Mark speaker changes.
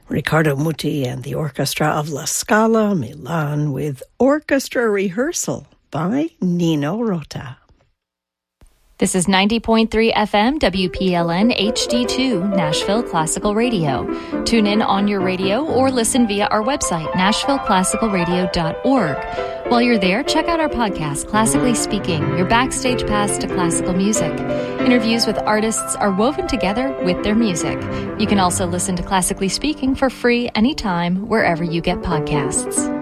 Speaker 1: Riccardo Muti and the Orchestra of La Scala, Milan, with Orchestra Rehearsal by Nino Rota.
Speaker 2: This is 90.3 FM WPLN HD2 Nashville Classical Radio. Tune in on your radio or listen via our website, nashvilleclassicalradio.org. While you're there, check out our podcast, Classically Speaking, your backstage pass to classical music. Interviews with artists are woven together with their music. You can also listen to Classically Speaking for free anytime, wherever you get podcasts.